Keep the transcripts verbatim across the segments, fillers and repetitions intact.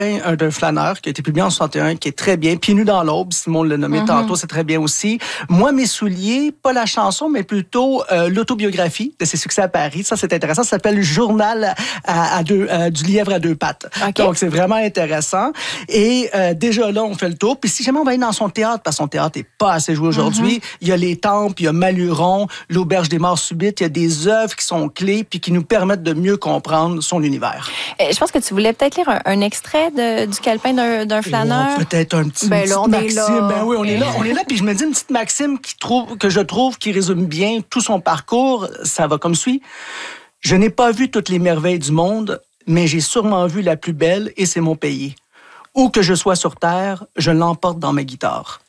Un d'un flâneur qui a été publié en soixante et un, qui est très bien. Pieds nus dans l'aube, Simon l'a nommé mm-hmm. tantôt, c'est très bien aussi. Moi, mes souliers, pas la chanson, mais plutôt euh, l'autobiographie de ses succès à Paris. Ça, c'est intéressant. Ça s'appelle Journal à, à deux, euh, du lièvre à deux pattes. Okay. Donc, c'est vraiment intéressant. Et euh, déjà là, on fait le tour. Puis si jamais on va aller dans son théâtre, parce que son théâtre n'est pas assez joué aujourd'hui, mm-hmm. il y a les Temples, il y a Maluron, l'Auberge des Morts Subites. Il y a des œuvres qui sont clés puis qui nous permettent de mieux comprendre son univers. Je pense que tu voulais peut-être lire un, un extrait de, du calepin d'un, d'un flâneur. Oh, peut-être un petit, ben, une petite maxime. Ben oui, on est là, on est là. Puis je me dis une petite maxime qui trouve, que je trouve qui résume bien tout son parcours. Ça va comme suit. Je n'ai pas vu toutes les merveilles du monde, mais j'ai sûrement vu la plus belle et c'est mon pays. Où que je sois sur terre, je l'emporte dans ma guitare.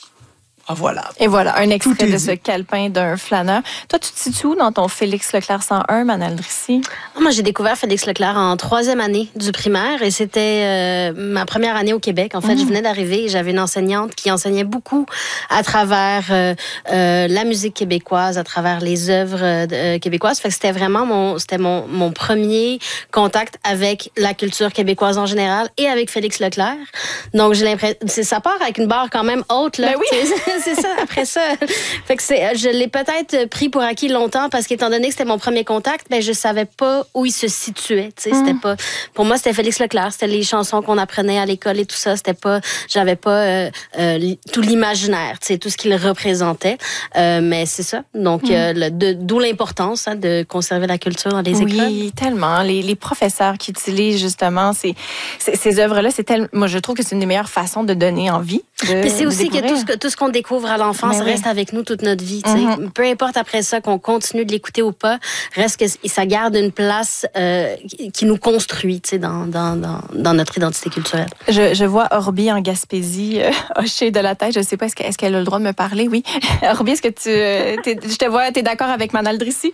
Ah, voilà. Et voilà, un extrait de ce calepin d'un flâneur. Toi, tu te situes où dans ton Félix Leclerc cent un, Manal Drissi? Moi, j'ai découvert Félix Leclerc en troisième année du primaire et c'était euh, ma première année au Québec. En fait, mmh. je venais d'arriver et j'avais une enseignante qui enseignait beaucoup à travers euh, euh, la musique québécoise, à travers les œuvres euh, québécoises. Fait que c'était vraiment mon, c'était mon, mon premier contact avec la culture québécoise en général et avec Félix Leclerc. Donc, j'ai l'impression, c'est, ça part avec une barre quand même haute, là. Ben oui. C'est ça, après ça. Fait que c'est, je l'ai peut-être pris pour acquis longtemps parce qu'étant donné que c'était mon premier contact, ben, je savais pas où il se situait. Tu sais, mm. c'était pas, pour moi, c'était Félix Leclerc. C'était les chansons qu'on apprenait à l'école et tout ça. C'était pas, j'avais pas euh, euh, tout l'imaginaire, tu sais, tout ce qu'il représentait. Euh, mais c'est ça. Donc, mm. euh, le, de, d'où l'importance hein, de conserver la culture dans les oui, écoles. Oui, tellement. Les, les professeurs qui utilisent justement ces, ces, ces œuvres-là, c'est tellement, moi, je trouve que c'est une des meilleures façons de donner envie. De, Puis c'est aussi que tout ce, que tout ce qu'on découvre à l'enfance mais reste oui. avec nous toute notre vie. Mm-hmm. Peu importe après ça qu'on continue de l'écouter ou pas, reste que ça garde une place euh, qui nous construit dans, dans, dans, dans notre identité culturelle. Je, je vois Orbi en Gaspésie euh, hocher de la tête. Je ne sais pas, est-ce, que, est-ce qu'elle a le droit de me parler? Oui. Orbi, est-ce que tu... Euh, je te vois, tu es d'accord avec Manal Drissi?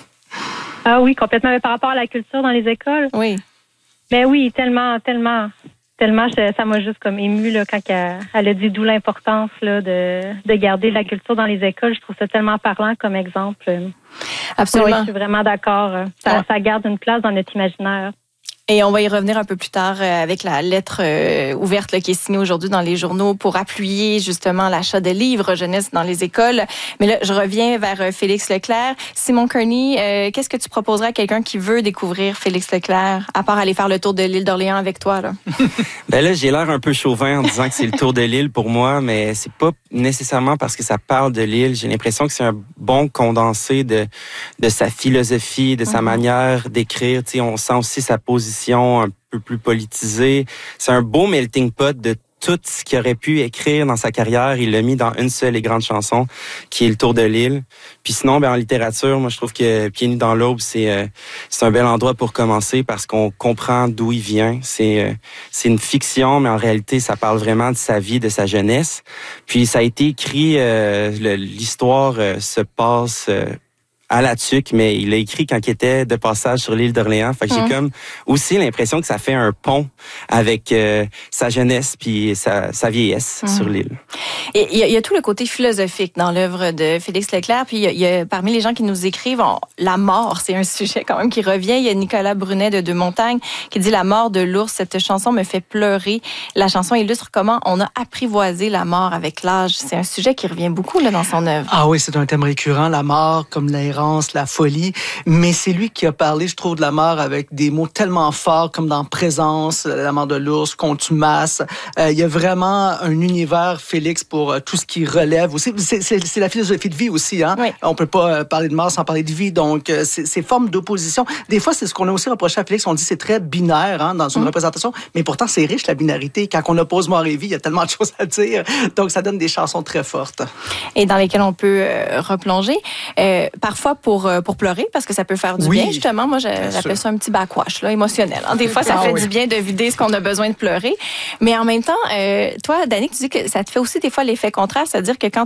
Ah oui, complètement. Mais par rapport à la culture dans les écoles? Oui. Mais oui, tellement, tellement... Tellement, ça m'a juste comme émue là, quand elle, elle a dit d'où l'importance là, de, de garder la culture dans les écoles. Je trouve ça tellement parlant comme exemple. Absolument. Oui, je suis vraiment d'accord. Ça, ouais. ça garde une place dans notre imaginaire. Et on va y revenir un peu plus tard avec la lettre euh, ouverte là, qui est signée aujourd'hui dans les journaux pour appuyer justement l'achat de livres jeunesse dans les écoles. Mais là, je reviens vers euh, Félix Leclerc. Simon Kearney, euh, qu'est-ce que tu proposerais à quelqu'un qui veut découvrir Félix Leclerc, à part aller faire le tour de l'île d'Orléans avec toi? Là? Ben là, j'ai l'air un peu chauvin en disant que c'est le tour de l'île pour moi, mais c'est pas nécessairement parce que ça parle de l'île. J'ai l'impression que c'est un bon condensé de, de sa philosophie, de sa mm-hmm. manière d'écrire. Tu sais, on sent aussi sa position un peu plus politisée. C'est un beau melting pot de tout ce qu'il aurait pu écrire dans sa carrière. Il l'a mis dans une seule et grande chanson, qui est Le Tour de l'île. Puis sinon, ben en littérature, moi, je trouve que Pieds nus dans l'aube, c'est euh, c'est un bel endroit pour commencer parce qu'on comprend d'où il vient. C'est euh, c'est une fiction, mais en réalité, ça parle vraiment de sa vie, de sa jeunesse. Puis ça a été écrit, euh, le, l'histoire euh, se passe... Euh, à la tuque, mais il a écrit quand il était de passage sur l'île d'Orléans. Fait que mmh. j'ai comme aussi l'impression que ça fait un pont avec euh, sa jeunesse puis sa, sa vieillesse mmh. sur l'île. Et il y, y a tout le côté philosophique dans l'œuvre de Félix Leclerc. Puis il y, y a parmi les gens qui nous écrivent, on, la mort, c'est un sujet quand même qui revient. Il y a Nicolas Brunet de Deux Montagnes qui dit la mort de l'ours. Cette chanson me fait pleurer. La chanson illustre comment on a apprivoisé la mort avec l'âge. C'est un sujet qui revient beaucoup là dans son œuvre. Ah oui, c'est un thème récurrent, la mort comme l'errance, la folie, mais c'est lui qui a parlé, je trouve, de la mort avec des mots tellement forts comme dans Présence, la mort de l'ours, Contumace. Euh, il y a vraiment un univers, Félix, pour euh, tout ce qui relève aussi. C'est, c'est, c'est la philosophie de vie aussi, hein? Oui. On peut pas euh, parler de mort sans parler de vie, donc euh, c'est, c'est forme d'opposition. Des fois, c'est ce qu'on a aussi reproché à Félix, on dit c'est très binaire hein, dans une mmh. représentation, mais pourtant c'est riche la binarité. Quand on oppose mort et vie, il y a tellement de choses à dire, donc ça donne des chansons très fortes. Et dans lesquelles on peut euh, replonger. Euh, parfois pour, pour pleurer, parce que ça peut faire du oui, bien, justement. Moi, j'appelle ça un petit backwash, là, émotionnel. Des fois, ça ah, fait oui. du bien de vider ce qu'on a besoin de pleurer. Mais en même temps, euh, toi, Danick, tu dis que ça te fait aussi des fois l'effet contraire, c'est-à-dire que quand tu as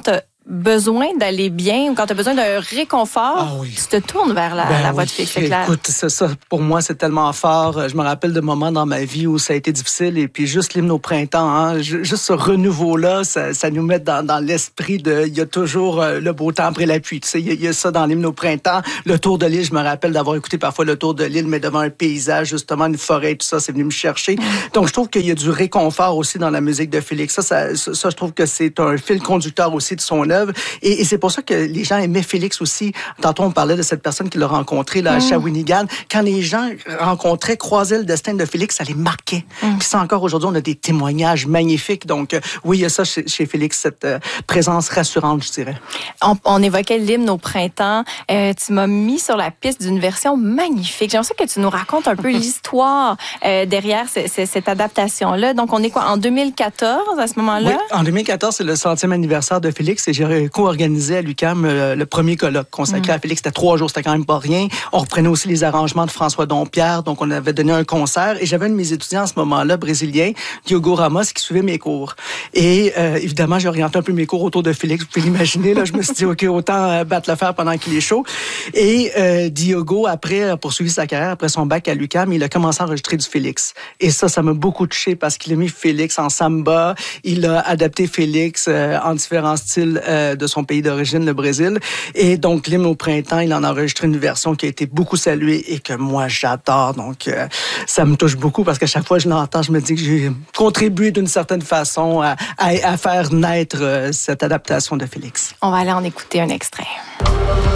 besoin d'aller bien ou quand tu as besoin d'un réconfort, ah oui. tu te tournes vers la, ben la voix oui. de Félix Leclerc. Écoute, ça, ça, pour moi, c'est tellement fort. Je me rappelle de moments dans ma vie où ça a été difficile et puis juste l'hymne au printemps, hein, juste ce renouveau-là, ça, ça nous met dans, dans l'esprit de, il y a toujours le beau temps après la pluie. Tu sais, il y, a, il y a ça dans l'hymne au printemps. Le Tour de l'île, je me rappelle d'avoir écouté parfois le Tour de l'île, mais devant un paysage, justement, une forêt, tout ça, c'est venu me chercher. Donc, je trouve qu'il y a du réconfort aussi dans la musique de Félix. Ça, ça, ça je trouve que c'est un fil conducteur aussi de son œuvre. Et, et c'est pour ça que les gens aimaient Félix aussi. Tantôt, on parlait de cette personne qui l'a rencontré là, à Shawinigan. Quand les gens rencontraient, croisaient le destin de Félix, ça les marquait. Mm. Puis ça encore, aujourd'hui, on a des témoignages magnifiques. Donc, euh, oui, il y a ça chez, chez Félix, cette euh, présence rassurante, je dirais. On, on évoquait l'hymne au printemps. Euh, tu m'as mis sur la piste d'une version magnifique. J'aimerais ça que tu nous racontes un peu l'histoire euh, derrière c- c- cette adaptation-là. Donc, on est quoi, en deux mille quatorze, à ce moment-là? Oui, en deux mille quatorze, c'est le centième anniversaire de Félix et j'ai co-organisé à l'U Q A M euh, le premier colloque consacré mm. à Félix. C'était trois jours, c'était quand même pas rien. On reprenait aussi les arrangements de François Dompierre, donc on avait donné un concert et j'avais un de mes étudiants à ce moment-là, brésilien, Diogo Ramos, qui suivait mes cours. Et euh, évidemment, j'ai orienté un peu mes cours autour de Félix, vous pouvez l'imaginer. Là, je me suis dit, OK, autant euh, battre le fer pendant qu'il est chaud. Et euh, Diogo, après, a poursuivi sa carrière, après son bac à l'U Q A M, il a commencé à enregistrer du Félix. Et ça, ça m'a beaucoup touché parce qu'il a mis Félix en samba, il a adapté Félix euh, en différents styles euh, de son pays d'origine, le Brésil. Et donc, l'hymne au printemps, il en a enregistré une version qui a été beaucoup saluée et que moi, j'adore. Donc, euh, ça me touche beaucoup parce qu'à chaque fois que je l'entends, je me dis que j'ai contribué d'une certaine façon à, à, à faire naître euh, cette adaptation de Félix. On va aller en écouter un extrait.